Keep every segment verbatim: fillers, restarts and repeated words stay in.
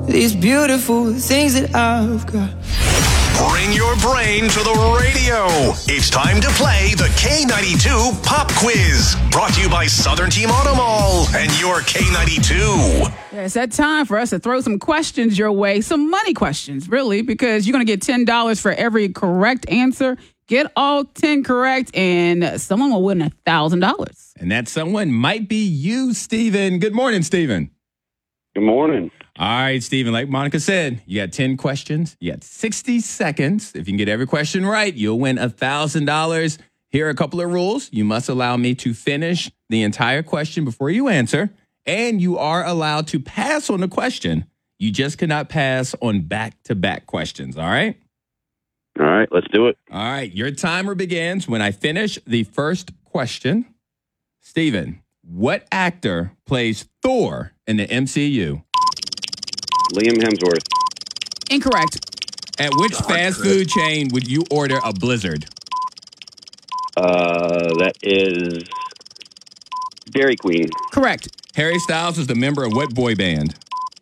these beautiful things that I've got. Bring your brain to the radio. It's time to play the K ninety-two Pop Quiz. Brought to you by Southern Team Auto Mall and your K ninety-two. Yeah, it's that time for us to throw some questions your way. Some money questions, really, because you're going to get ten dollars for every correct answer. Get all ten correct, and someone will win one thousand dollars. And that someone might be you, Steven. Good morning, Steven. Good morning. All right, Steven, like Monica said, you got ten questions. You got sixty seconds. If you can get every question right, you'll win one thousand dollars. Here are a couple of rules. You must allow me to finish the entire question before you answer, and you are allowed to pass on the question. You just cannot pass on back-to-back questions, all right? All right, let's do it. All right, your timer begins when I finish the first question. Steven, what actor plays Thor in the M C U? Liam Hemsworth. Incorrect. At which fast food chain would you order a Blizzard? Uh, that is Dairy Queen. Correct. Harry Styles is the member of what boy band?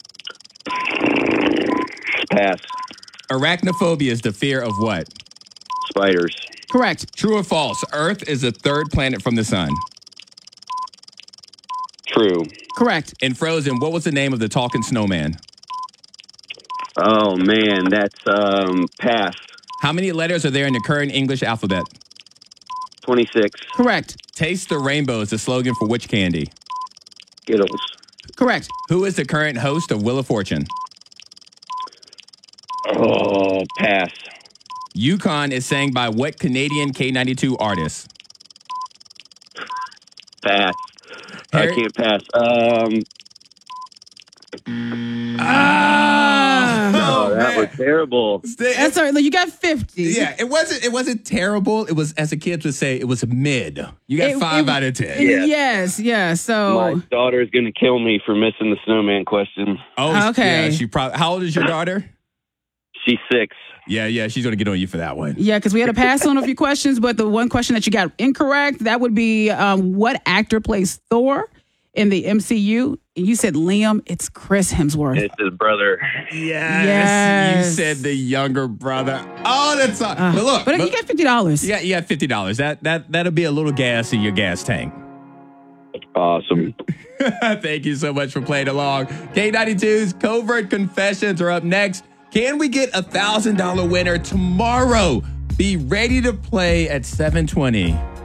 Pass. Arachnophobia is the fear of what? Spiders. Correct. True or false? Earth is the third planet from the sun. True. Correct. In Frozen, what was the name of the talking snowman? Oh, man, that's um pass. How many letters are there in the current English alphabet? twenty-six. Correct. Taste the rainbow is the slogan for which candy? Skittles. Correct. Who is the current host of Wheel of Fortune? Oh, pass. Yukon is sang by what Canadian K ninety-two artist? Pass. Harry- I can't pass. Um. Ah! Oh, that was terrible. That's all right. You got fifty. Yeah, it wasn't. It wasn't terrible. It was, as the kids would say, it was mid. You got It- five it- out of ten. Yeah. Yes, yeah. So My daughter's going to kill me for missing the snowman question. Oh, Okay. Yeah, she probably. How old is your daughter? She's six. Yeah, yeah, she's gonna get on you for that one. yeah, because we had to pass on a few questions, but the one question that you got incorrect, that would be um, what actor plays Thor in the M C U? And you said Liam. It's Chris Hemsworth. It's his brother. Yes, Yes. you said the younger brother. Oh, that's all. Uh, but look, but but- you get fifty dollars. yeah, you got fifty dollars. That that that'll be a little gas in your gas tank. Awesome. Thank you so much for playing along. K ninety-two's Covert Confessions are up next. Can we get a thousand dollar winner tomorrow? Be ready to play at seven twenty.